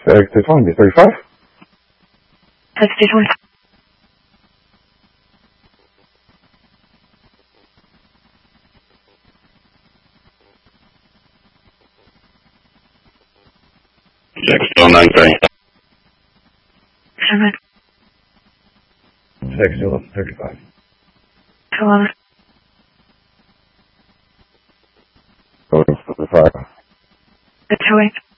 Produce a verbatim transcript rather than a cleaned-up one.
X T twenty, thirty-five? X T twenty. X T nine three. Seven. X T eleven, thirty-five. Eleven. Go to thirty-five. Two eight.